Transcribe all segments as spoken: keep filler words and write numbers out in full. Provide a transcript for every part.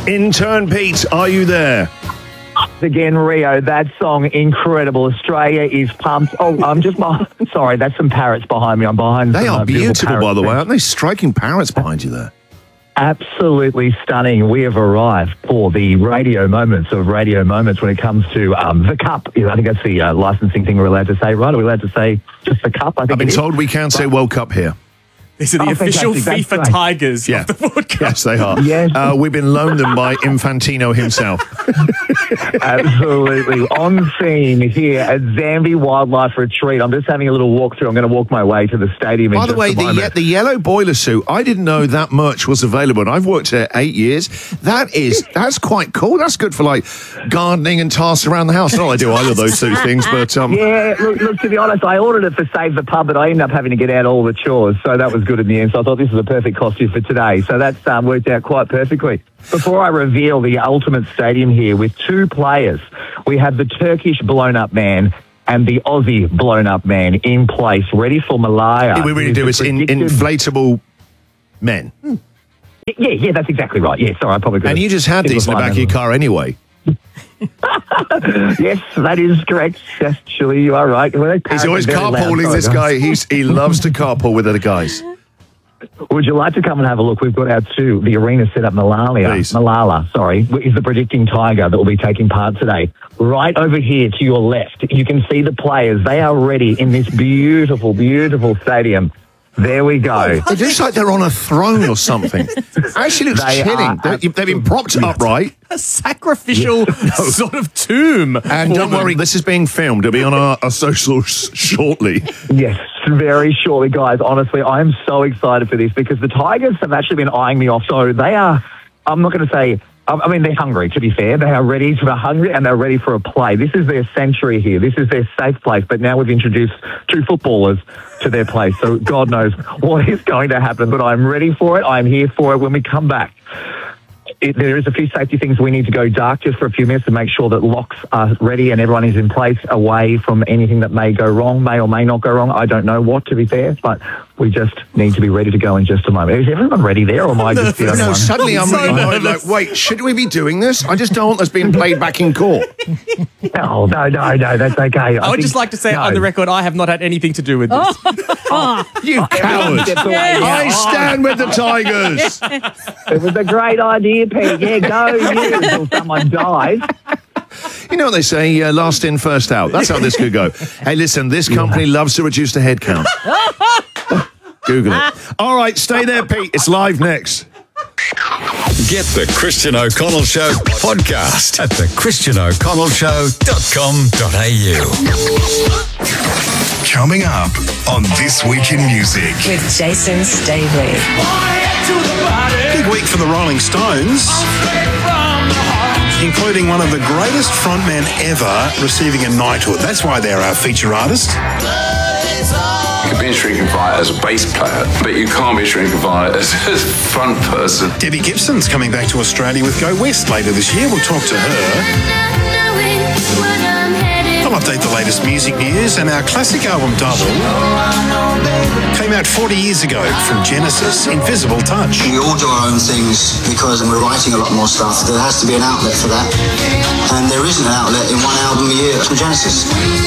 Intern Pete, are you there? Again, Rio, that song, incredible. Australia is pumped. Oh, I'm just, sorry, that's some parrots behind me. I'm behind They some, are uh, beautiful, by the way. parrots. Aren't they? Striking parrots behind you there. Absolutely stunning. We have arrived for the radio moments of radio moments when it comes to um, the cup. You know, I think that's the uh, licensing thing we're allowed to say, right? Are we allowed to say just the cup? I think I've been it is. told we can't say World Cup here. These are the Oh, official fantastic. That's FIFA great. Tigers Yeah. of the podcast. Yes, they are. Yes. Uh, we've been loaned them by Infantino himself. Absolutely. On scene here at Zambi Wildlife Retreat. I'm just having a little walk through. I'm going to walk my way to the stadium. in By the just way, a the, moment. ye- the yellow boiler suit, I didn't know that merch was available, and I've worked here eight years. That is, that's quite cool. That's good for, like, gardening and tasks around the house. Not that I do either of those two things, but... Um, Yeah, look, look, to be honest, I ordered it for Save the Pub, but I ended up having to get out all the chores, so that was good in the end. So I thought this was a perfect costume for today. So that's um, worked out quite perfectly. Before I reveal the ultimate stadium here with two players, we have the Turkish blown-up man and the Aussie blown-up man in place, ready for Malaya. we really who's do. the It's in, predicted- inflatable men. Yeah, yeah, that's exactly right. Yeah, sorry, I probably could And you just had these in the back of your car anyway. Yes, that is correct. Actually, you are right. Well, He's always very loud. carpooling, Sorry, this guy. He's, he loves to carpool with other guys. Would you like to come and have a look? We've got our two, the arena set up. Malalia, Please. Malala, sorry, is the predicting tiger that will be taking part today. Right over here to your left, you can see the players. They are ready in this beautiful, beautiful stadium. There we go. It looks like they're on a throne or something. Actually looks They chilling. are They're- They've been propped upright. A sacrificial sort of tomb. And for don't them. worry, this is being filmed. It'll be on our, our socials shortly. Yes, very shortly, guys. Honestly, I am so excited for this because the Tigers have actually been eyeing me off. So they are, I'm not going to say, I I mean, they're hungry, to be fair. They are ready, they're hungry, and they're ready for a play. This is their century here. This is their safe place. But now we've introduced two footballers to their place. So God knows what is going to happen. But I'm ready for it. I'm here for it when we come back. It, there is a few safety things we need to go dark just for a few minutes to make sure that locks are ready and everyone is in place away from anything that may go wrong, may or may not go wrong. I don't know what, to be fair, but we just need to be ready to go in just a moment. Is everyone ready there, or am I just the only No, one? suddenly I'm So really annoyed, nervous. like, wait, should we be doing this? I just don't want this being played back in court. No, no, no, no, that's okay. I would just like to say on the record, I have not had anything to do with this. You coward. I stand with the Tigers. It was a great idea, Pete. Yeah, go you until someone dies. You know what they say, uh, last in, first out. That's how this could go. Hey, listen, this company loves to reduce the head count. Google it. All right, stay there, Pete. It's live next. Get the Christian O'Connell Show podcast at the christian o'connell show dot com dot a u. Coming up on This Week in Music. With Jason Stavely. Big week for the Rolling Stones, including one of the greatest frontmen ever receiving a knighthood. That's why they're our feature artist. You can be a shrinking fire as a bass player, but you can't be a shrinking fire as a front person. Debbie Gibson's coming back to Australia with Go West later this year. We'll talk to her. I'll update the latest music news, and our classic album Double came out forty years ago from Genesis, Invisible Touch. We all do our own things because we're writing a lot more stuff. There has to be an outlet for that. And there isn't an outlet in one album a year from Genesis.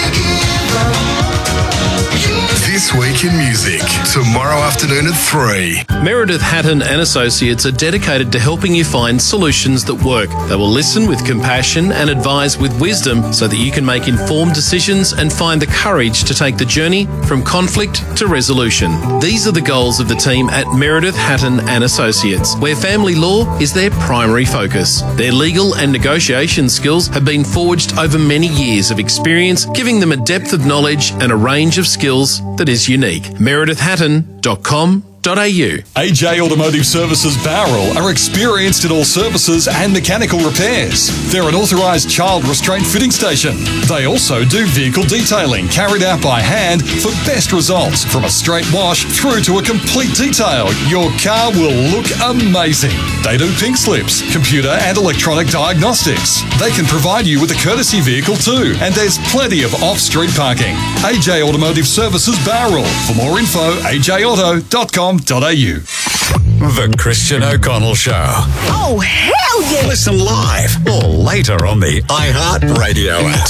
This Week in Music, tomorrow afternoon at three. Meredith Hatton and Associates are dedicated to helping you find solutions that work. They will listen with compassion and advise with wisdom so that you can make informed decisions and find the courage to take the journey from conflict to resolution. These are the goals of the team at Meredith Hatton and Associates, where family law is their primary focus. Their legal and negotiation skills have been forged over many years of experience, giving them a depth of knowledge and a range of skills that is unique. meredith hatton dot com dot a u. A J Automotive Services Bowral are experienced in all services and mechanical repairs. They're an authorised child restraint fitting station. They also do vehicle detailing carried out by hand for best results, from a straight wash through to a complete detail. Your car will look amazing. They do pink slips, computer and electronic diagnostics. They can provide you with a courtesy vehicle too, and there's plenty of off-street parking. A J Automotive Services Bowral. For more info, a j auto dot com dot a u. The Christian O'Connell Show. Oh, hell yeah! Listen live or later on the iHeart Radio app.